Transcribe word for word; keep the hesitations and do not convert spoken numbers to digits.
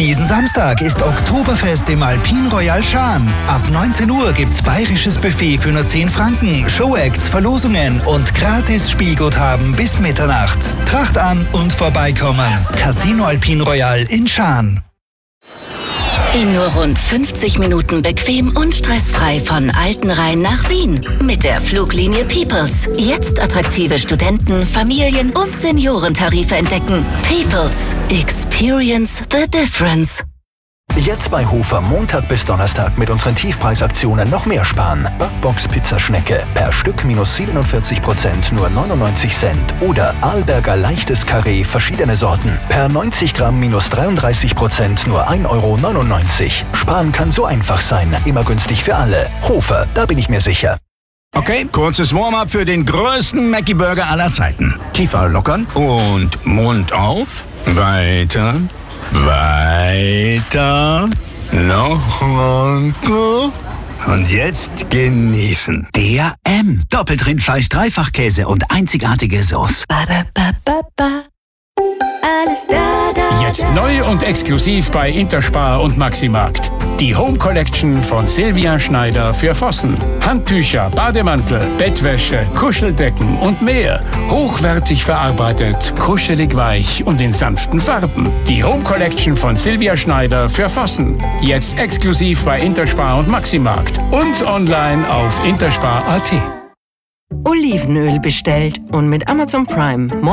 Diesen Samstag ist Oktoberfest im Alpin Royal Schaan. Ab neunzehn Uhr gibt's bayerisches Buffet für nur zehn Franken, Showacts, Verlosungen und gratis Spielguthaben bis Mitternacht. Tracht an und vorbeikommen. Casino Alpin Royal in Schaan. In nur rund fünfzig Minuten bequem und stressfrei von Altenrhein nach Wien. Mit der Fluglinie Peoples. Jetzt attraktive Studenten-, Familien- und Seniorentarife entdecken. Peoples. Experience the difference. Jetzt bei Hofer Montag bis Donnerstag mit unseren Tiefpreisaktionen noch mehr sparen. Backbox Pizzaschnecke per Stück minus siebenundvierzig Prozent nur neunundneunzig Cent. Oder Arlberger leichtes Karree verschiedene Sorten per neunzig Gramm minus dreiunddreißig Prozent nur ein Euro neunundneunzig. Sparen kann so einfach sein. Immer günstig für alle. Hofer, da bin ich mir sicher. Okay, kurzes Warm-up für den größten Mackie-Burger aller Zeiten. Tiefer lockern und Mund auf. Weiter. Weiter, noch weiter und jetzt genießen. Der M. Doppelt Rindfleisch, Dreifachkäse und einzigartige Sauce. Alles da, da, Jetzt neu und exklusiv bei Interspar und Maximarkt. Die Home Collection von Silvia Schneider für Vossen. Handtücher, Bademantel, Bettwäsche, Kuscheldecken und mehr. Hochwertig verarbeitet, kuschelig weich und in sanften Farben. Die Home Collection von Silvia Schneider für Vossen. Jetzt exklusiv bei Interspar und Maximarkt. Und online auf interspar punkt at. Olivenöl bestellt und mit Amazon Prime